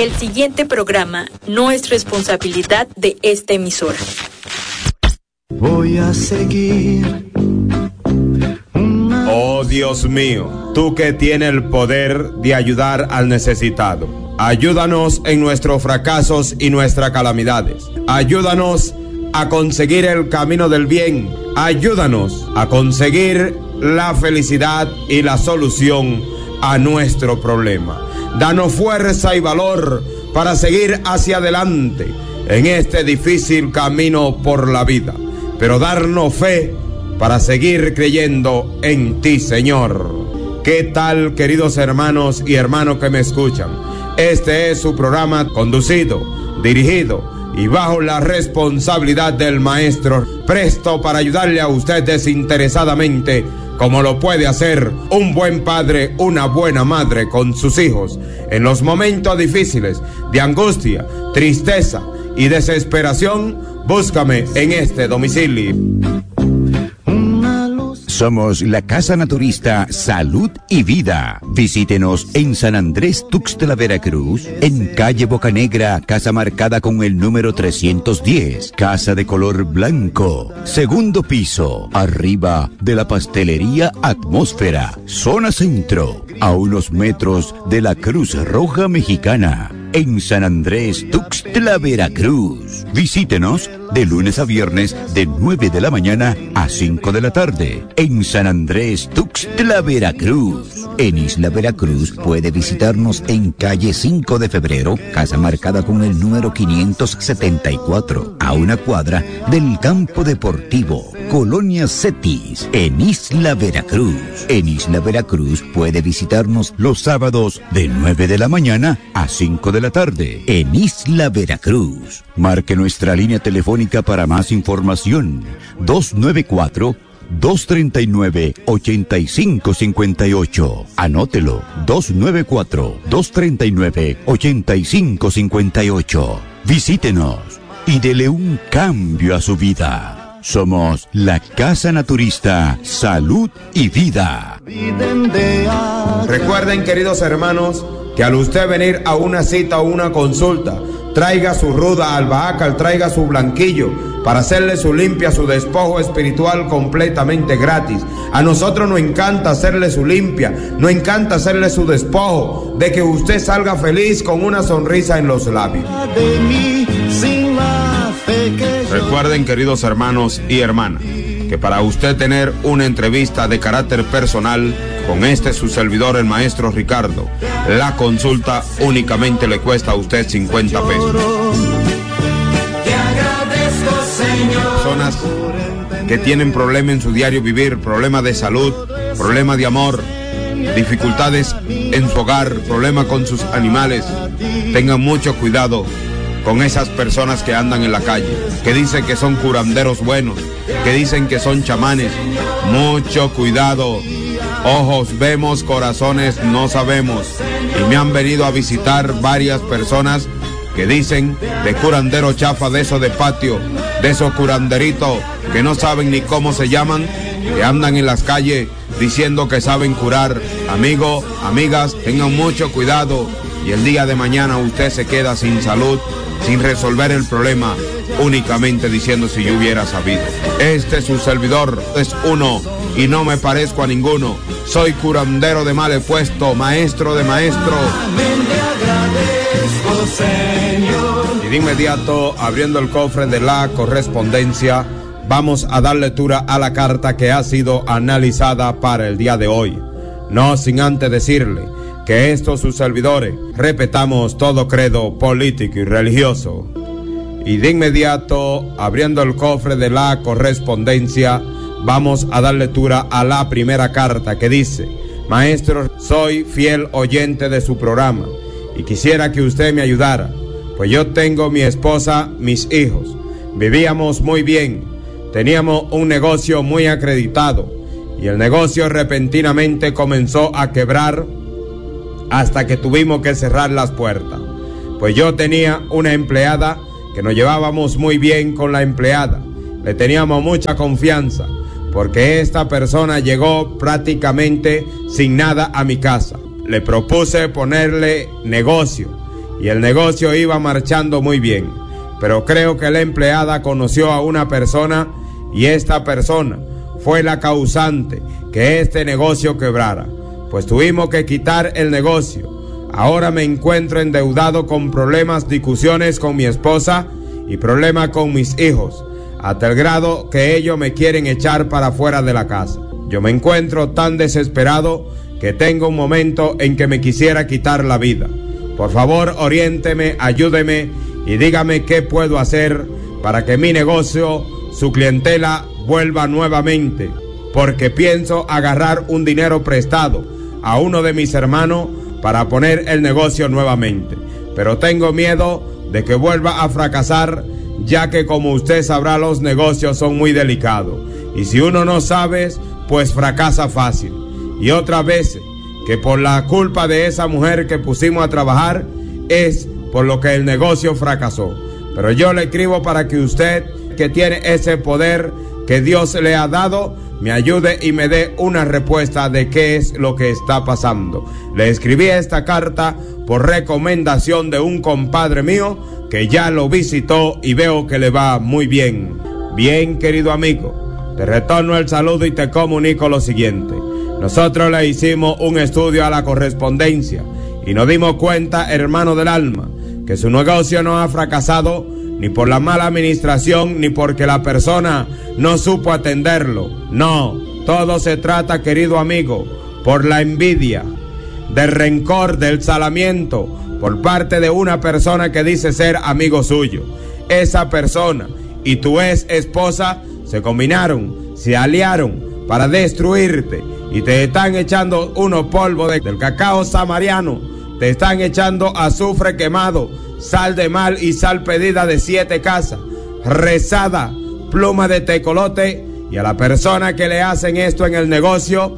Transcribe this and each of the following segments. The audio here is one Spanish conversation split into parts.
El siguiente programa no es responsabilidad de esta emisora. Voy a seguir. Oh Dios mío, tú que tienes el poder de ayudar al necesitado, ayúdanos en nuestros fracasos y nuestras calamidades. Ayúdanos a conseguir el camino del bien. Ayúdanos a conseguir la felicidad y la solución a nuestro problema. Danos fuerza y valor para seguir hacia adelante en este difícil camino por la vida, pero darnos fe para seguir creyendo en ti, Señor. ¿Qué tal, queridos hermanos y hermanos que me escuchan? Este es su programa conducido, dirigido y bajo la responsabilidad del maestro, presto para ayudarle a usted desinteresadamente, como lo puede hacer un buen padre, una buena madre con sus hijos, en los momentos difíciles de angustia, tristeza y desesperación. Búscame en este domicilio. Somos la Casa Naturista Salud y Vida. Visítenos en San Andrés Tuxtla, Veracruz, en calle Bocanegra, casa marcada con el número 310, casa de color blanco, segundo piso, arriba de la pastelería Atmósfera, zona centro, a unos metros de la Cruz Roja Mexicana. En San Andrés Tuxtla, Veracruz. Visítenos de lunes a viernes de 9 de la mañana a 5 de la tarde. En San Andrés Tuxtla, Veracruz. En Isla Veracruz puede visitarnos en calle 5 de febrero, casa marcada con el número 574, a una cuadra del campo deportivo, Colonia Cetis, en Isla Veracruz. En Isla Veracruz puede visitarnos los sábados de 9 de la mañana a 5 de la tarde, en Isla Veracruz. Marque nuestra línea telefónica para más información, 294-239-8558. Anótelo, 294-239-8558. Visítenos y dele un cambio a su vida. Somos la Casa Naturista Salud y Vida. Recuerden, queridos hermanos, que al usted venir a una cita o una consulta, traiga su ruda albahaca, traiga su blanquillo para hacerle su limpia, su despojo espiritual completamente gratis. A nosotros nos encanta hacerle su limpia, nos encanta hacerle su despojo, de que usted salga feliz con una sonrisa en los labios. Recuerden, queridos hermanos y hermanas, que para usted tener una entrevista de carácter personal con su servidor, el maestro Ricardo, la consulta únicamente le cuesta a usted 50 pesos. Personas que tienen problemas en su diario vivir, problemas de salud, problemas de amor, dificultades en su hogar, problemas con sus animales, tengan mucho cuidado con esas personas que andan en la calle, que dicen que son curanderos buenos, que dicen que son chamanes. Mucho cuidado. Ojos vemos, corazones no sabemos. Y me han venido a visitar varias personas que dicen de curandero chafa, de esos de patio, de esos curanderitos que no saben ni cómo se llaman, que andan en las calles diciendo que saben curar. Amigos, amigas, tengan mucho cuidado y el día de mañana usted se queda sin salud, sin resolver el problema, únicamente diciendo si yo hubiera sabido. Su servidor es uno y no me parezco a ninguno. Soy curandero de mal puesto, maestro de maestros. Y de inmediato, abriendo el cofre de la correspondencia, vamos a dar lectura a la carta que ha sido analizada para el día de hoy. No sin antes decirle que sus servidores respetamos todo credo político y religioso. Y de inmediato, abriendo el cofre de la correspondencia, vamos a dar lectura a la primera carta que dice: maestro, soy fiel oyente de su programa y quisiera que usted me ayudara, pues yo tengo mi esposa, mis hijos, vivíamos muy bien, teníamos un negocio muy acreditado y el negocio repentinamente comenzó a quebrar hasta que tuvimos que cerrar las puertas. Pues yo tenía una empleada que nos llevábamos muy bien con la empleada, le teníamos mucha confianza, porque esta persona llegó prácticamente sin nada a mi casa. Le propuse ponerle negocio y el negocio iba marchando muy bien. Pero creo que la empleada conoció a una persona y esta persona fue la causante que este negocio quebrara. Pues tuvimos que quitar el negocio. Ahora me encuentro endeudado con problemas, discusiones con mi esposa y problemas con mis hijos, hasta el grado que ellos me quieren echar para fuera de la casa. Yo me encuentro tan desesperado que tengo un momento en que me quisiera quitar la vida. Por favor, oriénteme, ayúdeme y dígame qué puedo hacer para que mi negocio, su clientela, vuelva nuevamente, porque pienso agarrar un dinero prestado a uno de mis hermanos para poner el negocio nuevamente, pero tengo miedo de que vuelva a fracasar, ya que como usted sabrá, los negocios son muy delicados y si uno no sabe, pues fracasa fácil. Y otras veces que por la culpa de esa mujer que pusimos a trabajar es por lo que el negocio fracasó. Pero yo le escribo para que usted, que tiene ese poder que Dios le ha dado, me ayude y me dé una respuesta de qué es lo que está pasando. Le escribí esta carta por recomendación de un compadre mío que ya lo visitó y veo que le va muy bien. Bien, querido amigo, te retorno el saludo y te comunico lo siguiente. Nosotros le hicimos un estudio a la correspondencia y nos dimos cuenta, hermano del alma, que su negocio no ha fracasado ni por la mala administración ni porque la persona no supo atenderlo. No, todo se trata, querido amigo, por la envidia, del rencor, del salamiento por parte de una persona que dice ser amigo suyo. Esa persona y tu ex esposa se combinaron, se aliaron para destruirte y te están echando unos polvos del cacao samariano, te están echando azufre quemado, sal de mal y sal pedida de 7 casas, rezada, pluma de tecolote, y a la persona que le hacen esto en el negocio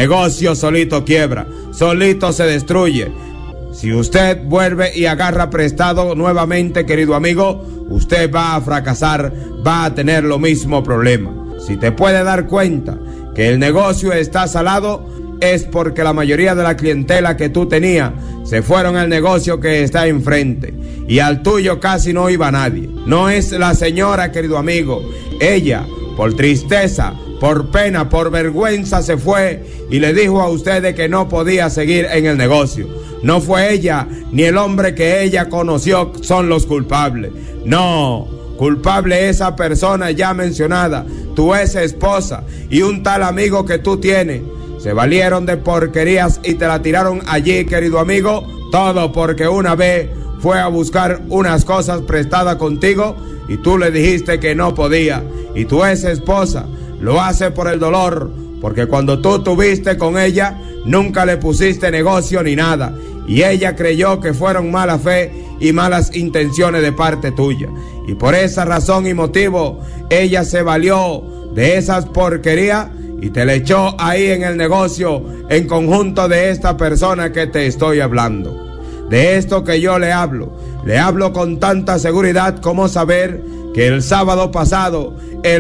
solito quiebra, solito se destruye. Si usted vuelve y agarra prestado nuevamente, querido amigo, usted va a fracasar, va a tener lo mismo problema. Si te puede dar cuenta que el negocio está salado, es porque la mayoría de la clientela que tú tenías se fueron al negocio que está enfrente y al tuyo casi no iba nadie. No es la señora, querido amigo, ella por tristeza, por pena, por vergüenza se fue y le dijo a ustedes que no podía seguir en el negocio. No fue ella ni el hombre que ella conoció son los culpables. No, culpable esa persona ya mencionada, tu ex esposa y un tal amigo que tú tienes. Se valieron de porquerías y te la tiraron allí, querido amigo, todo porque una vez fue a buscar unas cosas prestadas contigo y tú le dijiste que no podía. Y tu ex esposa lo hace por el dolor, porque cuando tú tuviste con ella nunca le pusiste negocio ni nada y ella creyó que fueron mala fe y malas intenciones de parte tuya, y por esa razón y motivo ella se valió de esas porquerías y te le echó ahí en el negocio en conjunto de esta persona que te estoy hablando. De esto que yo le hablo con tanta seguridad como saber que el sábado pasado,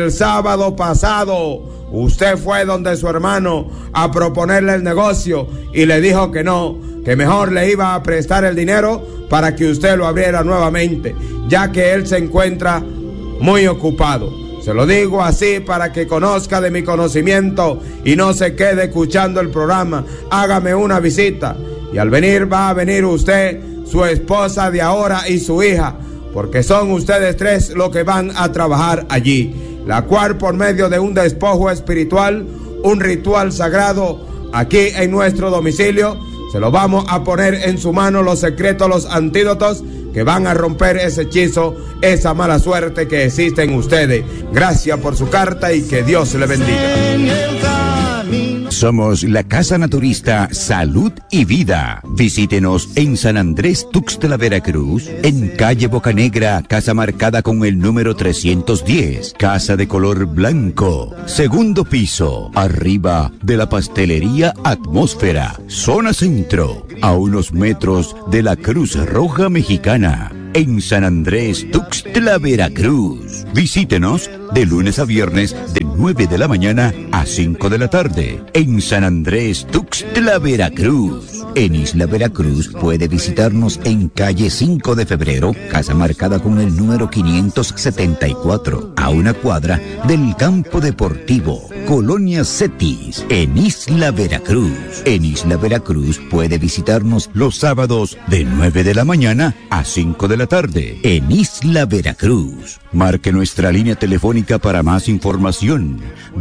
usted fue donde su hermano a proponerle el negocio y le dijo que no, que mejor le iba a prestar el dinero para que usted lo abriera nuevamente, ya que él se encuentra muy ocupado. Se lo digo así para que conozca de mi conocimiento y no se quede escuchando el programa. Hágame una visita y al venir va a venir usted, su esposa de ahora y su hija, porque son ustedes 3 los que van a trabajar allí, la cual por medio de un despojo espiritual, un ritual sagrado, aquí en nuestro domicilio, se lo vamos a poner en su mano los secretos, los antídotos que van a romper ese hechizo, esa mala suerte que existe en ustedes. Gracias por su carta y que Dios le bendiga. Somos la Casa Naturista Salud y Vida. Visítenos en San Andrés Tuxtla, Veracruz, en calle Bocanegra, casa marcada con el número 310, casa de color blanco, segundo piso, arriba de la pastelería Atmósfera, zona centro, a unos metros de la Cruz Roja Mexicana. En San Andrés Tuxtla, Veracruz. Visítenos de lunes a viernes de 9 de la mañana a 5 de la tarde. En San Andrés Tuxtla, Veracruz. En Isla Veracruz puede visitarnos en calle 5 de febrero, casa marcada con el número 574, a una cuadra del campo deportivo, Colonia Cetis, en Isla Veracruz. En Isla Veracruz puede visitarnos los sábados de 9 de la mañana a 5 de la tarde, en Isla Veracruz. Marque nuestra línea telefónica para más información,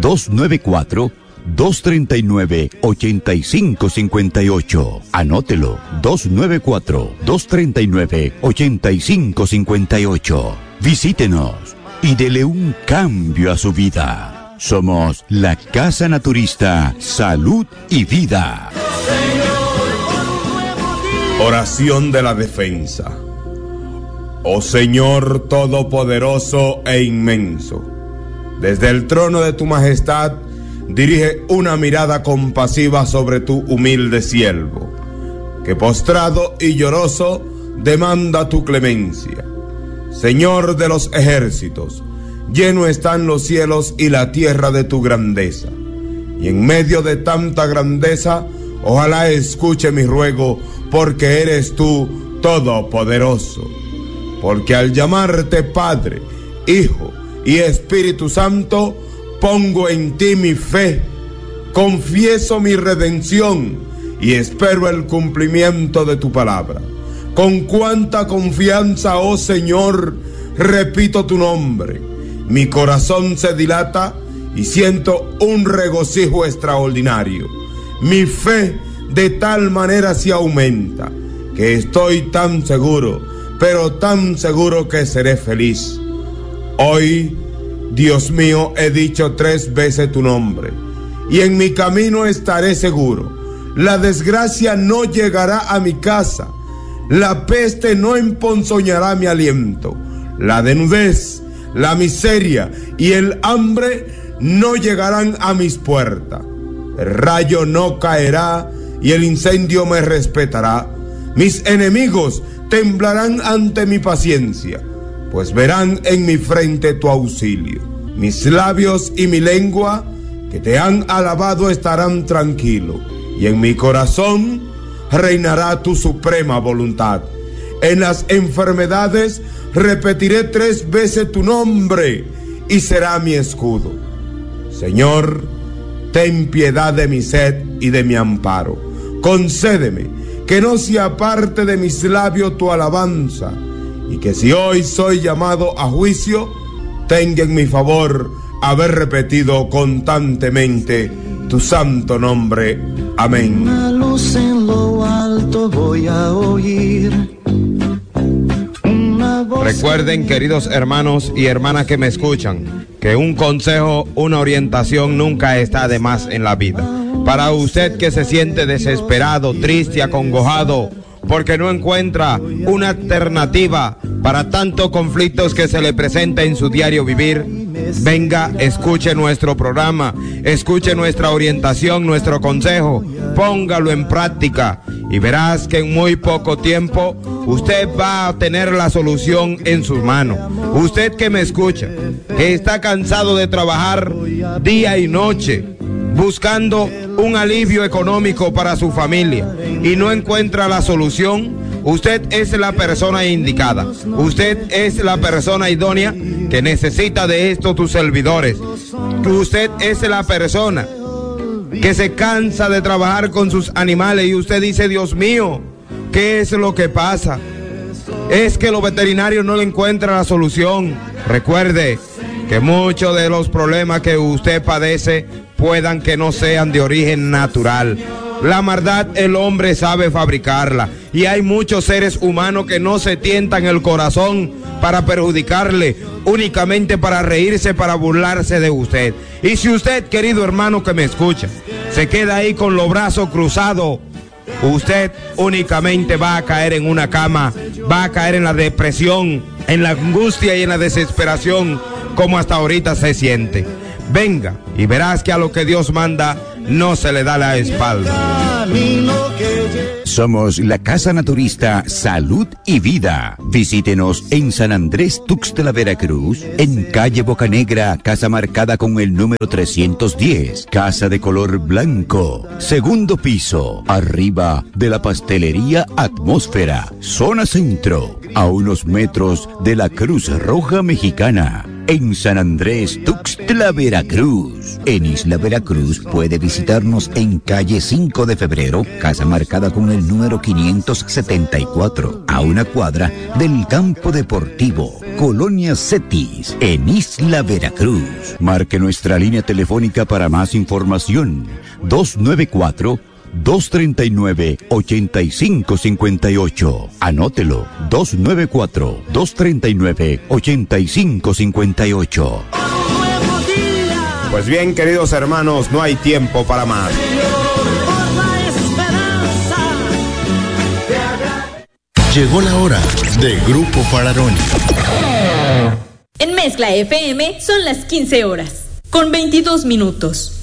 294-239-8558. Anótelo, 294-239-8558. Visítenos y dele un cambio a su vida. Somos la Casa Naturista Salud y Vida. Oración de la defensa. Oh Señor todopoderoso e inmenso, desde el trono de tu majestad, dirige una mirada compasiva sobre tu humilde siervo, que postrado y lloroso demanda tu clemencia. Señor de los ejércitos, lleno están los cielos y la tierra de tu grandeza, y en medio de tanta grandeza, ojalá escuche mi ruego, porque eres tú todopoderoso. Porque al llamarte Padre, Hijo y Espíritu Santo, pongo en ti mi fe, confieso mi redención y espero el cumplimiento de tu palabra. Con cuánta confianza, oh Señor, repito tu nombre. Mi corazón se dilata y siento un regocijo extraordinario. Mi fe de tal manera se aumenta que estoy tan seguro, pero tan seguro que seré feliz. Hoy, Dios mío, he dicho 3 veces tu nombre, y en mi camino estaré seguro. La desgracia no llegará a mi casa, la peste no emponzoñará mi aliento, la desnudez, la miseria y el hambre no llegarán a mis puertas. El rayo no caerá y el incendio me respetará. Mis enemigos temblarán ante mi paciencia, pues verán en mi frente tu auxilio. Mis labios y mi lengua, que te han alabado, estarán tranquilos, y en mi corazón reinará tu suprema voluntad. En las enfermedades repetiré 3 veces tu nombre, y será mi escudo. Señor, ten piedad de mi sed y de mi amparo. Concédeme que no se aparte de mis labios tu alabanza, y que si hoy soy llamado a juicio, tenga en mi favor haber repetido constantemente tu santo nombre. Amén. Una luz en lo alto voy a oír. Recuerden, queridos hermanos y hermanas que me escuchan, que un consejo, una orientación nunca está de más en la vida. Para usted que se siente desesperado, triste, acongojado, porque no encuentra una alternativa para tantos conflictos que se le presenta en su diario vivir, venga, escuche nuestro programa, escuche nuestra orientación, nuestro consejo, póngalo en práctica y verás que en muy poco tiempo usted va a tener la solución en sus manos. Usted que me escucha, que está cansado de trabajar día y noche, buscando un alivio económico para su familia y no encuentra la solución, usted es la persona indicada. Usted es la persona idónea que necesita de esto tus servidores. Usted es la persona que se cansa de trabajar con sus animales y usted dice, Dios mío, ¿qué es lo que pasa? Es que los veterinarios no le encuentran la solución. Recuerde que muchos de los problemas que usted padece puedan que no sean de origen natural. La maldad el hombre sabe fabricarla y hay muchos seres humanos que no se tientan el corazón para perjudicarle, únicamente para reírse, para burlarse de usted. Y si usted, querido hermano que me escucha, se queda ahí con los brazos cruzados, usted únicamente va a caer en una cama, va a caer en la depresión, en la angustia y en la desesperación, como hasta ahorita se siente. Venga y verás que a lo que Dios manda no se le da la espalda. Somos la Casa Naturista Salud y Vida. Visítenos en San Andrés Tuxtla Veracruz, en calle Bocanegra, casa marcada con el número 310, casa de color blanco, segundo piso, arriba de la pastelería Atmósfera, zona centro, a unos metros de la Cruz Roja Mexicana. En San Andrés Tuxtla Veracruz. En Isla Veracruz puede visitarnos en calle 5 de febrero, casa marcada con el número 574, a una cuadra del campo deportivo, Colonia Cetis, en Isla Veracruz. Marque nuestra línea telefónica para más información, 294-239-8558. Anótelo, 294-239-8558. Pues bien, queridos hermanos, no hay tiempo para más. Llegó la hora de Grupo Fararoni. En Mezcla FM son las 15 horas, con 22 minutos.